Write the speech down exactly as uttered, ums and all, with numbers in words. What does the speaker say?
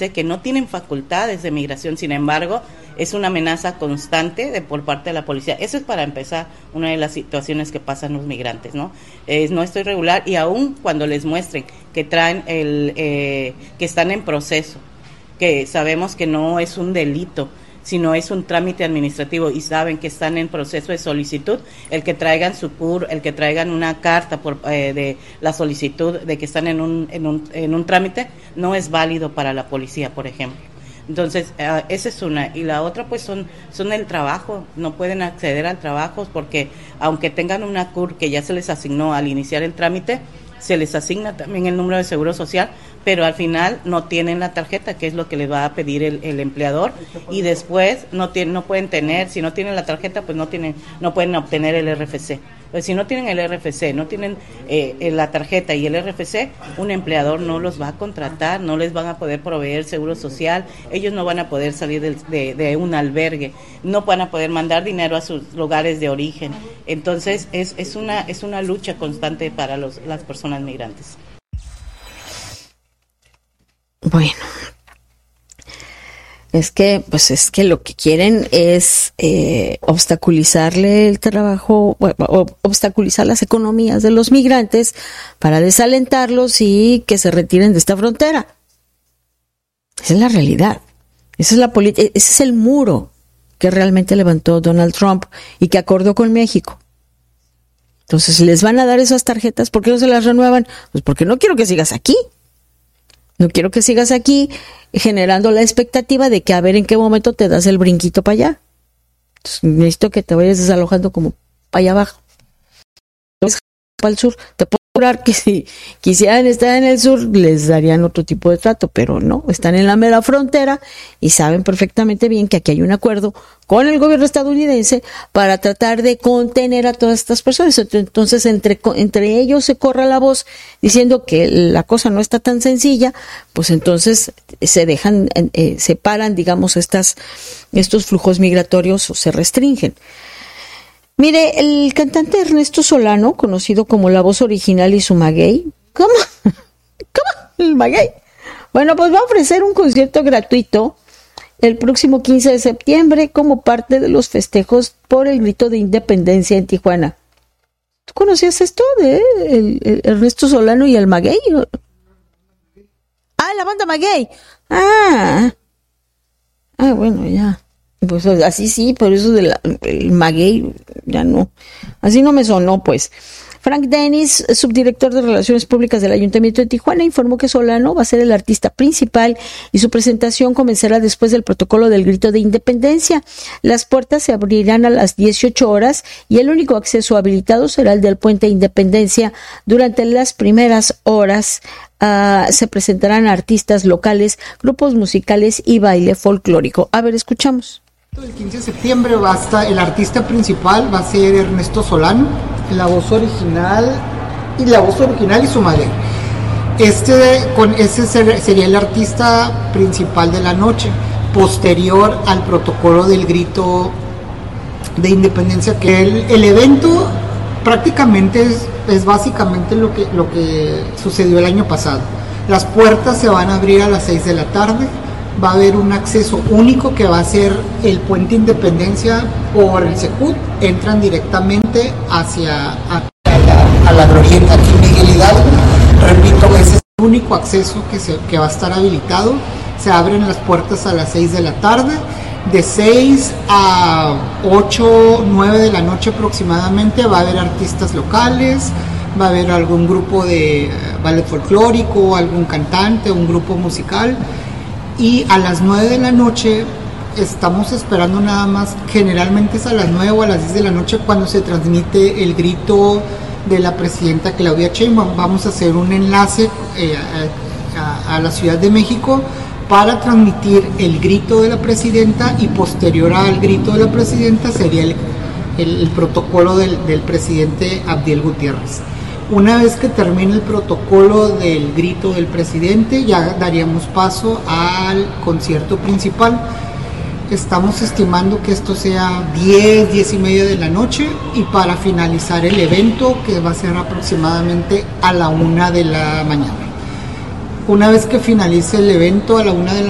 dice que no tienen facultades de migración, sin embargo, es una amenaza constante de por parte de la policía. Eso es para empezar una de las situaciones que pasan los migrantes, ¿no? Es no estoy regular, y aún cuando les muestren que traen el, eh, que están en proceso, que sabemos que no es un delito, sino es un trámite administrativo y saben que están en proceso de solicitud, el que traigan su C U R, el que traigan una carta por eh, de la solicitud de que están en un, en un en un trámite, no es válido para la policía, por ejemplo. Entonces, uh, esa es una. Y la otra, pues, son son el trabajo. No pueden acceder al trabajo porque, aunque tengan una C U R que ya se les asignó al iniciar el trámite, se les asigna también el número de seguro social, pero al final no tienen la tarjeta, que es lo que les va a pedir el, el empleador, y después no tienen, no pueden tener, si no tienen la tarjeta, pues no tienen, no pueden obtener el R F C. Pues si no tienen el R F C, no tienen eh, la tarjeta y el R F C, un empleador no los va a contratar, no les van a poder proveer seguro social, ellos no van a poder salir de, de, de un albergue, no van a poder mandar dinero a sus lugares de origen. Entonces es es una es una lucha constante para los las personas migrantes. Bueno, es que, pues es que lo que quieren es eh, obstaculizarle el trabajo, bueno, obstaculizar las economías de los migrantes para desalentarlos y que se retiren de esta frontera. Esa es la realidad. Esa es la política, ese es el muro que realmente levantó Donald Trump y que acordó con México. Entonces, ¿les van a dar esas tarjetas? ¿Por qué no se las renuevan? Pues porque no quiero que sigas aquí. No quiero que sigas aquí generando la expectativa de que a ver en qué momento te das el brinquito para allá. Entonces, necesito que te vayas desalojando como para allá abajo. Para el sur. Te puedo asegurar que si quisieran estar en el sur les darían otro tipo de trato, pero no, están en la mera frontera y saben perfectamente bien que aquí hay un acuerdo con el gobierno estadounidense para tratar de contener a todas estas personas. Entonces, entre, entre ellos se corre la voz diciendo que la cosa no está tan sencilla, pues entonces se dejan, eh, se paran, digamos, estas, estos flujos migratorios o se restringen. Mire, el cantante Ernesto Solano, conocido como la voz original y su maguey, ¿cómo? ¿Cómo? ¿El maguey? Bueno, pues va a ofrecer un concierto gratuito el próximo quince de septiembre como parte de los festejos por el grito de independencia en Tijuana. ¿Tú conocías esto de el, el Ernesto Solano y el maguey? Ah, la banda maguey. Ah, ah, bueno, ya. Pues así sí, por eso del maguey ya no, así no me sonó pues. Frank Dennis, subdirector de Relaciones Públicas del Ayuntamiento de Tijuana, informó que Solano va a ser el artista principal y su presentación comenzará después del protocolo del grito de independencia. Las puertas se abrirán a las dieciocho horas y el único acceso habilitado será el del Puente Independencia. Durante las primeras horas uh, se presentarán artistas locales, grupos musicales y baile folclórico. A ver, escuchamos. El quince de septiembre va a estar, el artista principal va a ser Ernesto Solano, la voz original y la voz original y su madre. Este, con ese sería el artista principal de la noche, posterior al protocolo del grito de independencia, que el, el evento prácticamente es, es básicamente lo que, lo que sucedió el año pasado. Las puertas se van a abrir a las seis de la tarde. Va a haber un acceso único que va a ser el Puente Independencia por el Secut, entran directamente hacia a, a la, a la glorieta aquí en Miguel Hidalgo. Repito, ese es el único acceso que, se, que va a estar habilitado. Se abren las puertas a las seis de la tarde, de seis a ocho, nueve de la noche aproximadamente va a haber artistas locales, va a haber algún grupo de ballet folclórico, algún cantante, un grupo musical. Y a las nueve de la noche estamos esperando nada más, generalmente es a las nueve o a las diez de la noche cuando se transmite el grito de la presidenta Claudia Sheinbaum. Vamos a hacer un enlace eh, a, a, a la Ciudad de México para transmitir el grito de la presidenta y posterior al grito de la presidenta sería el, el, el protocolo del, del presidente Abdiel Gutiérrez. Una vez que termine el protocolo del grito del presidente, ya daríamos paso al concierto principal. Estamos estimando que esto sea diez, diez y media de la noche y para finalizar el evento, que va a ser aproximadamente a la una de la mañana. Una vez que finalice el evento a la una de la